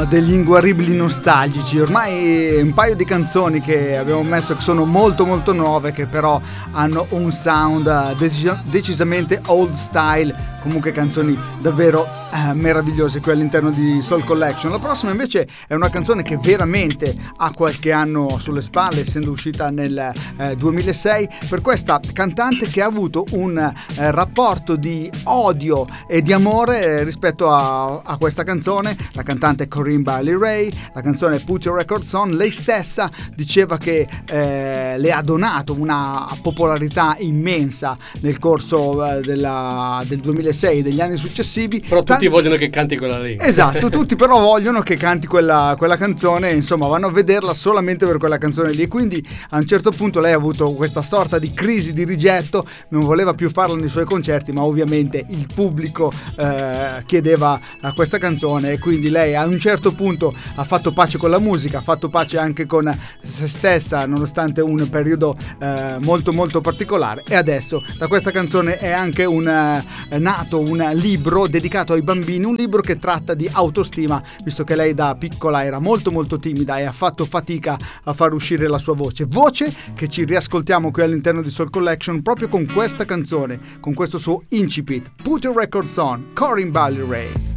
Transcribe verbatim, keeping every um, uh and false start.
sono degli inguaribili nostalgici. Ormai un paio di canzoni che abbiamo messo che sono molto molto nuove, che però hanno un sound decis- decisamente old style, comunque canzoni davvero eh, meravigliose qui all'interno di Soul Collection. La prossima invece è una canzone che veramente ha qualche anno sulle spalle, essendo uscita nel eh, duemilasei, per questa cantante che ha avuto un eh, rapporto di odio e di amore rispetto a, a questa canzone. La cantante è Corinne Bailey Rae, la canzone Put Your Records On. Lei stessa diceva che eh, le ha donato una popolarità immensa nel corso eh, della, del duemilasei e degli anni successivi. Però tutti Tanti... vogliono che canti quella lì. Esatto, tutti però vogliono che canti quella, quella canzone, insomma vanno a vederla solamente per quella canzone lì, e quindi a un certo punto lei ha avuto questa sorta di crisi di rigetto, non voleva più farla nei suoi concerti, ma ovviamente il pubblico eh, chiedeva a questa canzone, e quindi lei a un certo punto ha fatto pace con la musica, ha fatto pace anche con se stessa, nonostante un periodo eh, molto molto particolare, e adesso da questa canzone è anche un, eh, nato un libro dedicato ai bambini, un libro che tratta di autostima, visto che lei da piccola era molto molto timida e ha fatto fatica a far uscire la sua voce, voce che ci riascoltiamo qui all'interno di Soul Collection proprio con questa canzone, con questo suo incipit, Put Your Records On, Corinne Bailey Rae.